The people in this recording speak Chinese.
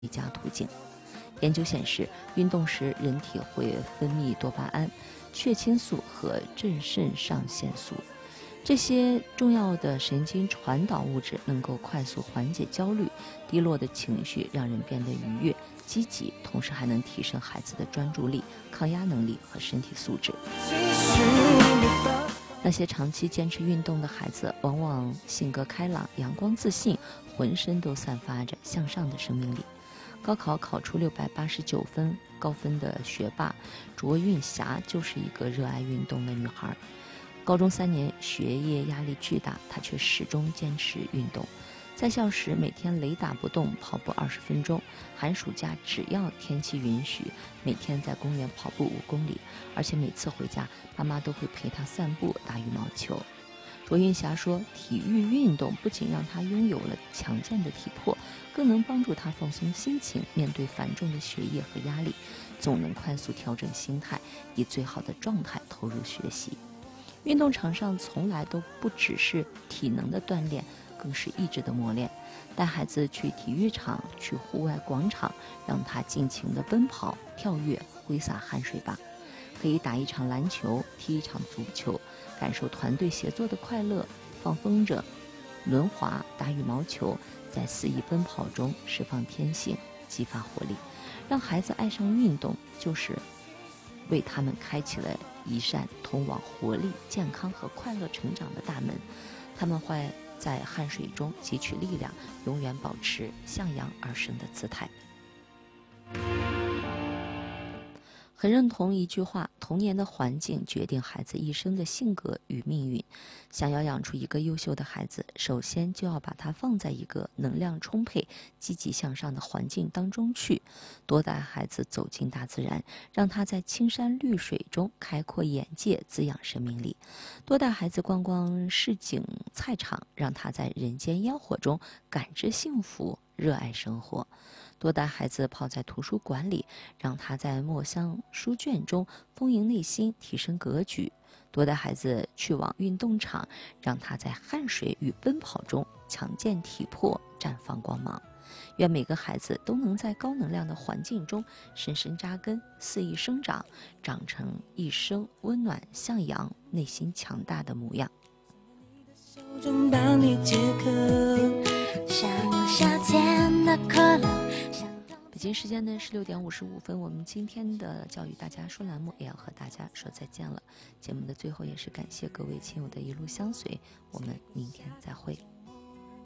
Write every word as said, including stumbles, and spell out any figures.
最佳途径。研究显示，运动时人体会分泌多巴胺、血清素和正肾上腺素，这些重要的神经传导物质能够快速缓解焦虑，低落的情绪让人变得愉悦、积极，同时还能提升孩子的专注力、抗压能力和身体素质。那些长期坚持运动的孩子，往往性格开朗、阳光自信，浑身都散发着向上的生命力。高考考出六百八十九分高分的学霸卓韵霞就是一个热爱运动的女孩。高中三年学业压力巨大，她却始终坚持运动。在校时每天雷打不动跑步二十分钟，寒暑假只要天气允许，每天在公园跑步五公里，而且每次回家爸妈都会陪她散步、打羽毛球。卓韵霞说，体育运动不仅让她拥有了强健的体魄，更能帮助她放松心情，面对繁重的学业和压力，总能快速调整心态，以最好的状态投入学习。运动场上从来都不只是体能的锻炼，更是意志的磨练。带孩子去体育场，去户外广场，让他尽情地奔跑、跳跃、挥洒汗水吧。可以打一场篮球，踢一场足球，感受团队协作的快乐，放风筝、轮滑、打羽毛球，在肆意奔跑中释放天性，激发活力。让孩子爱上运动，就是为他们开启了一扇通往活力、健康和快乐成长的大门。他们会在汗水中汲取力量，永远保持向阳而生的姿态。很认同一句话，童年的环境决定孩子一生的性格与命运。想要养出一个优秀的孩子，首先就要把他放在一个能量充沛、积极向上的环境当中去，多带孩子走进大自然，让他在青山绿水中开阔眼界，滋养生命力；多带孩子逛逛市井菜场，让他在人间烟火中感知幸福，热爱生活；多带孩子泡在图书馆里，让他在墨香书卷中丰盈内心，提升格局；多带孩子去往运动场，让他在汗水与奔跑中强健体魄，绽放光芒。愿每个孩子都能在高能量的环境中深深扎根，肆意生长，长成一生温暖向阳、内心强大的模样。北京时间的十六点五十五分，我们今天的教育大家说栏目也要和大家说再见了。节目的最后也是感谢各位亲友的一路相随，我们明天再会。